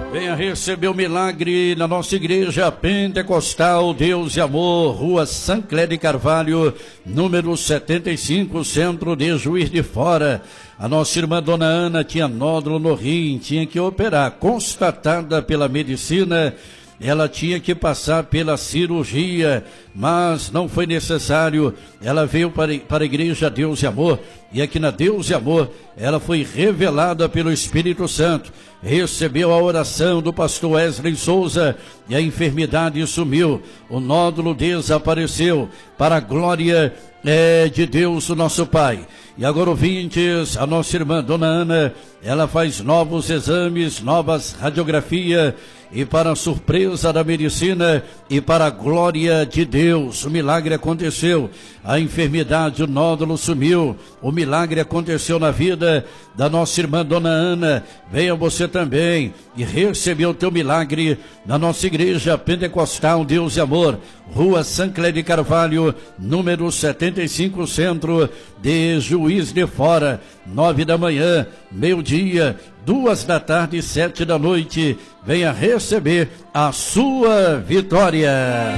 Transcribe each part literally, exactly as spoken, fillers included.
Venha receber o milagre na nossa igreja pentecostal Deus e Amor, Rua Sancler de Carvalho, número setenta e cinco, centro de Juiz de Fora. A nossa irmã Dona Ana tinha nódulo no rim, tinha que operar, constatada pela medicina. Ela tinha que passar pela cirurgia, mas não foi necessário. Ela veio para, para a igreja Deus e Amor, e aqui na Deus e Amor ela foi revelada pelo Espírito Santo, recebeu a oração do pastor Wesley Souza e a enfermidade sumiu, o nódulo desapareceu, para a glória é, de Deus, o nosso Pai. E agora, ouvintes, a nossa irmã Dona Ana, ela faz novos exames, novas radiografias, e para a surpresa da medicina e para a glória de Deus, o milagre aconteceu. A enfermidade, o nódulo sumiu, o milagre aconteceu na vida da nossa irmã Dona Ana. Venha você também e receber o teu milagre na nossa igreja pentecostal Deus e Amor, Rua Sancler de Carvalho, número setenta e cinco, centro de Juiz de Fora. Nove da manhã, meio-dia, duas da tarde e sete da noite. Venha receber a sua vitória.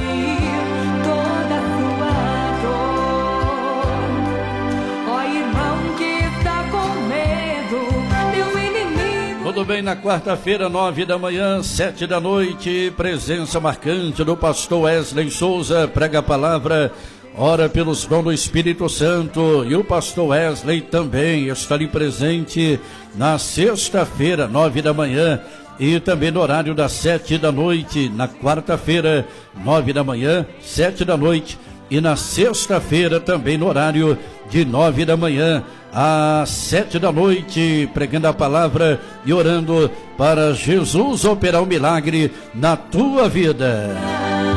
Toda sua dor, ó irmão que está com medo, teu inimigo. Tudo bem, na quarta-feira, nove da manhã, sete da noite, presença marcante do pastor Wesley Souza, prega a palavra, ora pelos dons do Espírito Santo, e o pastor Wesley também está ali presente na sexta-feira, nove da manhã, e também no horário das sete da noite, na quarta-feira, nove da manhã, sete da noite, e na sexta-feira também no horário de nove da manhã, às sete da noite, pregando a palavra e orando para Jesus operar um milagre na tua vida.